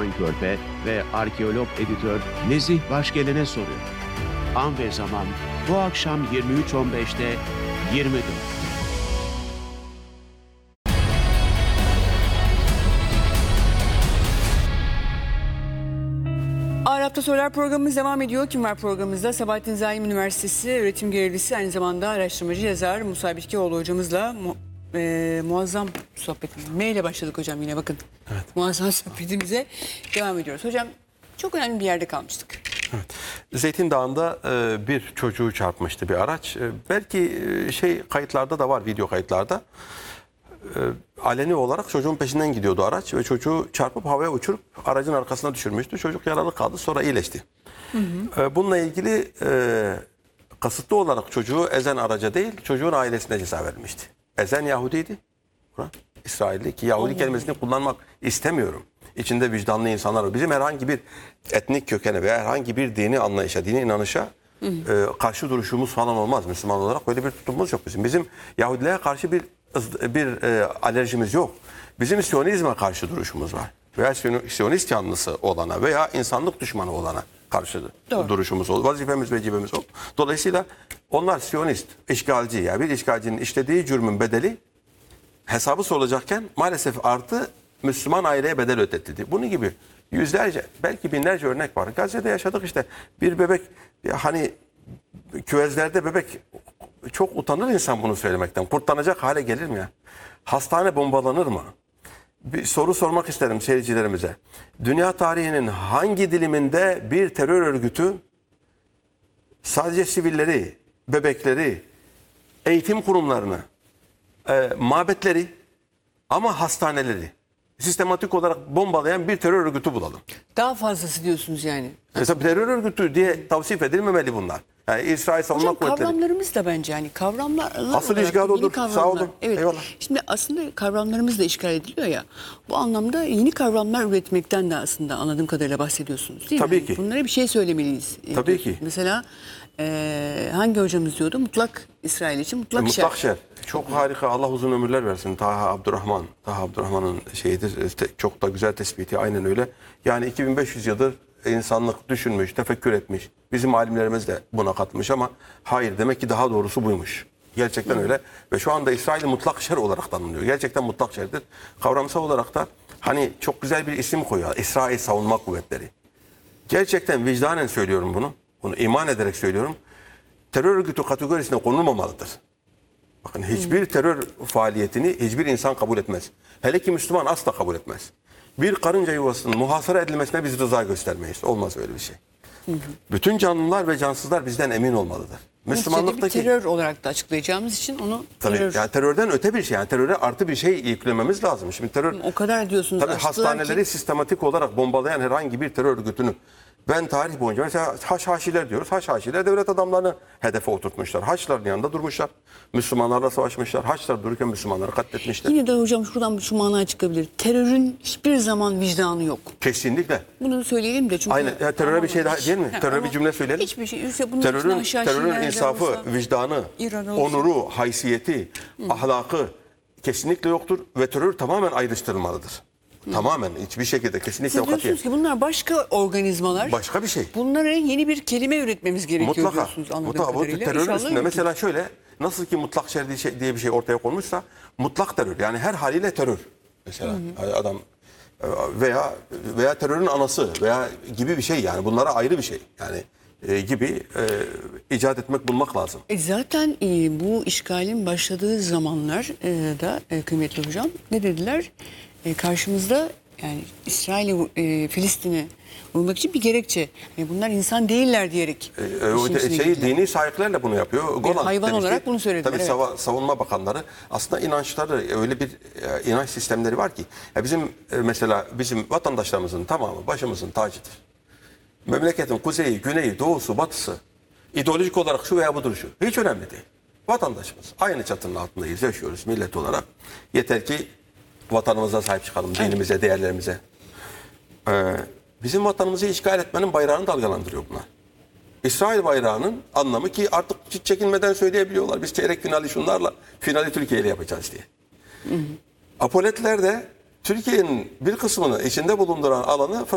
Osman Körpe ve arkeolog editör Nezih Başgelen'e soruyor. An ve zaman bu akşam 23.15'te 24. Arap'ta Sorular programımız devam ediyor. Kim var programımızda? Sabahattin Zaim Üniversitesi öğretim görevlisi, aynı zamanda araştırmacı yazar Musa Bitkioğlu hocamızla muazzam sohbetimiz. M ile başladık hocam, yine bakın. Evet. Muazzam sohbetimize devam ediyoruz. Hocam, çok önemli bir yerde kalmıştık. Evet. Zeytin Dağı'nda bir çocuğu çarpmıştı bir araç. Belki kayıtlarda da var, video kayıtlarda. Aleni olarak çocuğun peşinden gidiyordu araç ve çocuğu çarpıp havaya uçurup aracın arkasına düşürmüştü. Çocuk yaralı kaldı, sonra iyileşti. Bununla ilgili kasıtlı olarak çocuğu ezen araca değil, çocuğun ailesine ceza verilmişti. Ezen Yahudiydi, İsrailli, ki Yahudi kelimesini kullanmak istemiyorum. İçinde vicdanlı insanlar var. Bizim herhangi bir etnik kökene veya herhangi bir dini anlayışa, dini inanışa karşı duruşumuz falan olmaz. Müslüman olarak böyle bir tutumumuz yok bizim. Bizim Yahudiliğe karşı bir alerjimiz yok. Bizim Siyonizme karşı duruşumuz var. Veya Siyonist yanlısı olana veya insanlık düşmanı olana karşı duruşumuz olur. Vazifemiz ve vecibemiz olur. Dolayısıyla onlar Siyonist, işgalci, yani bir işgalcinin işlediği cürmün bedeli hesabı sorulacakken maalesef artı Müslüman aileye bedel ödetildi. Bunun gibi yüzlerce, belki binlerce örnek var. Gazze'de yaşadık işte. Bir bebek, hani küvezlerde bebek, çok utanır insan bunu söylemekten. Kurtlanacak hale gelir mi ya? Hastane bombalanır mı? Bir soru sormak isterim seyircilerimize. Dünya tarihinin hangi diliminde bir terör örgütü sadece sivilleri, bebekleri, eğitim kurumlarını, mabetleri ama hastaneleri sistematik olarak bombalayan bir terör örgütü bulalım? Daha fazlası diyorsunuz yani. Mesela terör örgütü diye tavsif edilmemeli bunlar. Yani İsrail Savunma Hocam, Kuvvetleri. kavramlarımız da bence yani kavramlar. Asıl işgal odur. Sağ olun. Evet. Eyvallah. Şimdi aslında kavramlarımız da işgal ediliyor ya. Bu anlamda yeni kavramlar üretmekten de aslında anladığım kadarıyla bahsediyorsunuz, değil mi? Tabii ki. Bunlara bir şey söylemeliyiz. Tabii ki. Mesela hangi hocamız diyordu? Mutlak İsrail için mutlak şer. Mutlak şer. Çok harika. Allah uzun ömürler versin. Taha Abdurrahman'ın şeyidir. Çok da güzel tespiti. Aynen öyle. Yani 2500 yıldır insanlık düşünmüş, tefekkür etmiş. Bizim alimlerimiz de buna katmış ama hayır, demek ki daha doğrusu buymuş. Gerçekten öyle. Ve şu anda İsrail'i mutlak şer olarak tanımlıyor. Gerçekten mutlak şerdir. Kavramsal olarak da hani çok güzel bir isim koyuyor. İsrail Savunma Kuvvetleri. Gerçekten vicdanen söylüyorum bunu. Bunu iman ederek söylüyorum. Terör örgütü kategorisine konulmamalıdır. Bakın, hiçbir terör faaliyetini hiçbir insan kabul etmez. Hele ki Müslüman asla kabul etmez. Bir karınca yuvasının muhasara edilmesine biz rıza göstermeyiz. Olmaz öyle bir şey. Bütün canlılar ve cansızlar bizden emin olmalıdır. Müslümanlıktaki bir terör olarak da açıklayacağımız için onu tabii, yani terörden öte bir şey. Yani teröre artı bir şey yüklememiz lazım. Şimdi terör, o kadar diyorsunuz. tabii hastaneleri sistematik olarak bombalayan herhangi bir terör örgütünü ben tarih boyunca mesela Haşhaşiler diyoruz. Haşhaşiler devlet adamlarını hedefe oturtmuşlar. Haçların yanında durmuşlar. Müslümanlarla savaşmışlar. Haçlar dururken Müslümanları katletmişler. Yine de hocam şuradan şu mana çıkabilir. Terörün hiçbir zaman vicdanı yok. Kesinlikle. Bunu söyleyelim de çünkü. Aynen. Ya, teröre bir şey daha değil mi? Teröre bir cümle söyleyelim. Hiçbir şey. Bunun Terörün insafı, vicdanı, onuru, haysiyeti, ahlakı kesinlikle yoktur ve terör tamamen ayrıştırılmalıdır. Tamamen, hiçbir şekilde, kesinlikle Siz diyorsunuz ki bunlar başka organizmalar. Başka bir şey. Bunlara yeni bir kelime üretmemiz gerekiyor diyorsunuz anladığım kadarıyla. Terörün üstünde mesela şöyle, nasıl ki mutlak şer diye bir şey ortaya konmuşsa, mutlak terör, yani her haliyle terör. Mesela adam veya terörün anası veya gibi bir şey, yani bunlara ayrı bir şey. Yani gibi icat etmek, bulmak lazım. Zaten bu işgalin başladığı zamanlar da kıymetli hocam ne dediler? Karşımızda yani İsrail'i, Filistin'i vurmak için bir gerekçe. Yani bunlar insan değiller diyerek. Dini sahiplerle bunu yapıyor. Hayvan olarak bunu söylediler. Tabii evet. Savunma bakanları aslında inançları, öyle bir inanç sistemleri var ki. Bizim mesela bizim vatandaşlarımızın tamamı başımızın tacıdır. Memleketin kuzeyi, güneyi, doğusu, batısı ideolojik olarak şu veya budur şu. Hiç önemli değil. Vatandaşımız. Aynı çatının altındayız, yaşıyoruz millet olarak. Yeter ki vatanımıza sahip çıkalım, dinimize, değerlerimize. Bizim vatanımızı işgal etmenin bayrağını dalgalandırıyor bunlar. İsrail bayrağının anlamı ki artık hiç çekinmeden söyleyebiliyorlar. Biz çeyrek finali şunlarla, finali Türkiye ile yapacağız diye. Apoletler de Türkiye'nin bir kısmını içinde bulunduran alanı